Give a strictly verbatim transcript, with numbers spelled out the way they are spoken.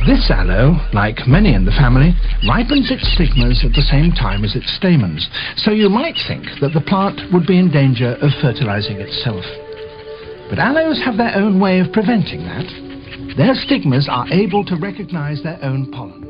This aloe, like many in the family, ripens its stigmas at the same time as its stamens, so you might think that the plant would be in danger of fertilizing itself. But aloes have their own way of preventing that. Their stigmas are able to recognize their own pollen.